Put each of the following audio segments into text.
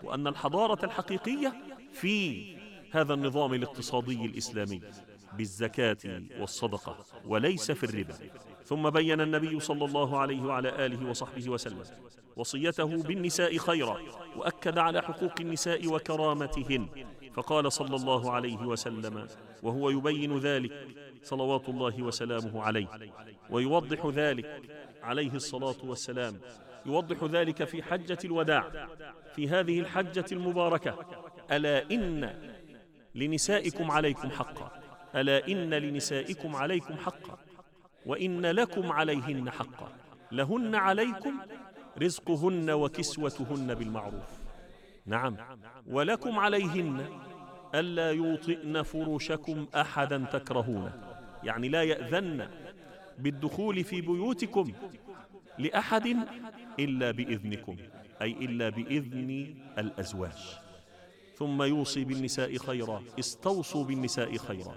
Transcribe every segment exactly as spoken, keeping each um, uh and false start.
وأن الحضارة الحقيقية في هذا النظام الاقتصادي الإسلامي بالزكاة والصدقة وليس في الربا. ثم بين النبي صلى الله عليه وعلى آله وصحبه وسلم وصيته بالنساء خيرا، وأكد على حقوق النساء وكرامتهن، فقال صلى الله عليه وسلم وهو يبين ذلك صلوات الله وسلامه عليه ويوضح ذلك عليه الصلاة والسلام، يوضح ذلك في حجة الوداع في هذه الحجة المباركة: ألا إن لنسائكم عليكم حقا، ألا إن لنسائكم عليكم حقا، وإن لكم عليهن حقا، لهن عليكم رزقهن وكسوتهن بالمعروف، نعم، ولكم عليهن ألا يوطئن فرشكم أحدا تكرهونه، يعني لا يأذن بالدخول في بيوتكم لأحد إلا بإذنكم، أي إلا بإذن الأزواج. ثم يوصي بالنساء خيرا: استوصوا بالنساء خيرا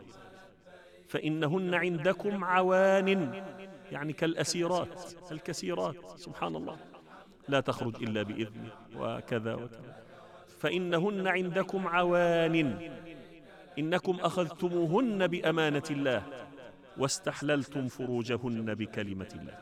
فإنهن عندكم عوان، يعني كالأسيرات الكثيرات، سبحان الله، لا تخرج إلا بإذن وكذا وكذا. فإنهن عندكم عوان إنكم أخذتموهن بأمانة الله واستحللتم فروجهن بكلمة الله.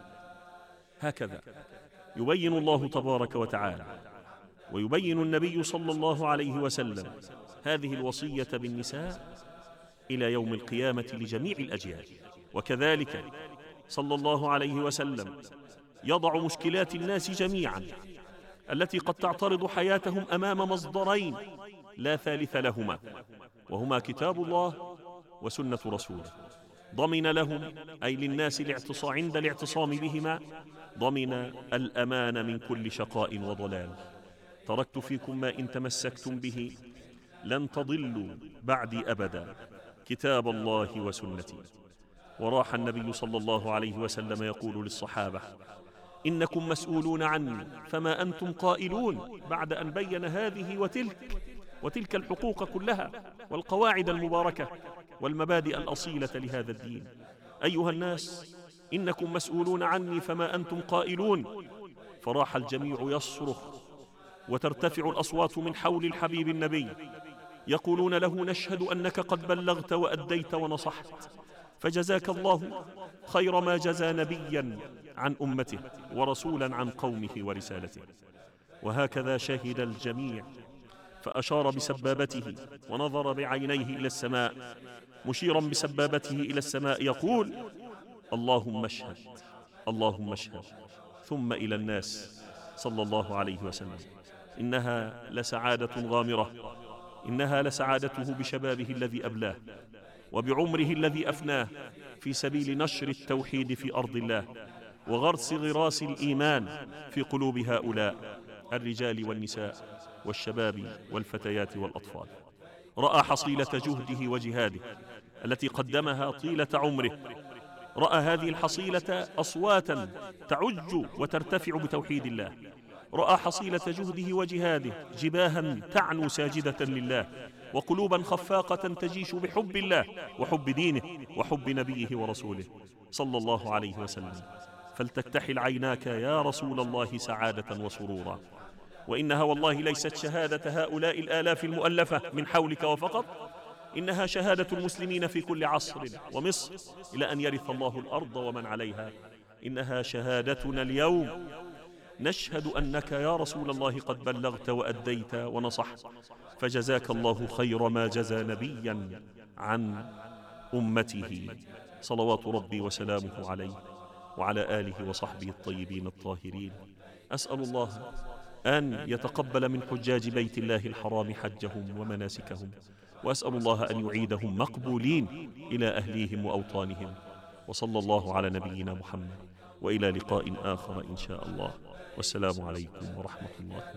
هكذا يبين الله تبارك وتعالى ويبين النبي صلى الله عليه وسلم هذه الوصية بالنساء إلى يوم القيامة لجميع الأجيال. وكذلك صلى الله عليه وسلم يضع مشكلات الناس جميعا التي قد تعترض حياتهم أمام مصدرين لا ثالث لهما، وهما كتاب الله وسنة رسوله. ضمن لهم أي للناس الاعتصام عند الاعتصام بهما، ضمن الأمان من كل شقاء وضلال. تركت فيكم ما إن تمسكتم به لن تضلوا بعدي أبدا، كتاب الله وسنتي. وراح النبي صلى الله عليه وسلم يقول للصحابة: إنكم مسؤولون عني فما أنتم قائلون، بعد أن بين هذه وتلك وتلك الحقوق كلها والقواعد المباركة والمبادئ الأصيلة لهذا الدين. أيها الناس، إنكم مسؤولون عني فما أنتم قائلون. فراح الجميع يصرخ وترتفع الأصوات من حول الحبيب النبي، يقولون له: نشهد أنك قد بلغت وأديت ونصحت، فجزاك الله خير ما جزى نبيا عن أمته ورسولا عن قومه ورسالته. وهكذا شهد الجميع، فأشار بسبابته ونظر بعينيه إلى السماء مشيرا بسبابته إلى السماء يقول: اللهم اشهد، اللهم اشهد. ثم إلى الناس صلى الله عليه وسلم: إنها لسعادة غامرة، إنها لسعادته بشبابه الذي أبلاه وبعمره الذي أفناه في سبيل نشر التوحيد في أرض الله وغرس غراس الإيمان في قلوب هؤلاء الرجال والنساء والشباب والفتيات والأطفال. رأى حصيلة جهده وجهاده التي قدمها طيلة عمره، رأى هذه الحصيلة أصواتا تعج وترتفع بتوحيد الله، رأى حصيلة جهده وجهاده جباها تعنو ساجدة لله، وقلوبا خفاقة تجيش بحب الله وحب دينه وحب نبيه ورسوله صلى الله عليه وسلم. فلتكتحل عيناك يا رسول الله سعادة وسرورا. وإنها والله ليست شهادة هؤلاء الآلاف المؤلفة من حولك وفقط، إنها شهادة المسلمين في كل عصر ومصر إلى أن يرث الله الأرض ومن عليها. إنها شهادتنا اليوم، نشهد أنك يا رسول الله قد بلغت وأديت ونصحت، فجزاك الله خير ما جزى نبيا عن أمته صلوات ربي وسلامه عليه وعلى آله وصحبه الطيبين الطاهرين. أسأل الله أن يتقبل من حجاج بيت الله الحرام حجهم ومناسكهم، وأسأل الله أن يعيدهم مقبولين إلى أهليهم وأوطانهم. وصلى الله على نبينا محمد، وإلى لقاء آخر إن شاء الله، والسلام عليكم ورحمة الله.